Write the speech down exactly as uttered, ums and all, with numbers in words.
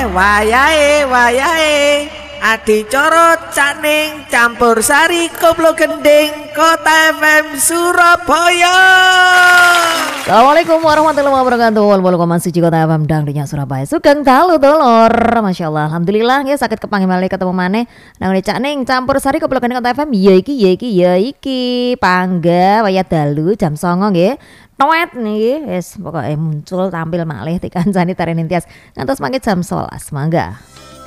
wayahe wayahe adicara caning campur sari koplo gending Kota F M Surabaya. Assalamualaikum warahmatullahi wabarakatuh. Walau koma siji Kota F M Dangdunya Surabaya. Sugeng dalu dulur. Masya Allah, alhamdulillah ya sakit kepanggih malih ketemu maneh nang caning campur sari koplo gending Kota F M. Ya iki ya iki ya iki pangga waya dalu jam songo nggih. Noet nih, yes pokoknya muncul tampil malih ti kancane Tari Nintias ngantos mangke jam sebelas mangga.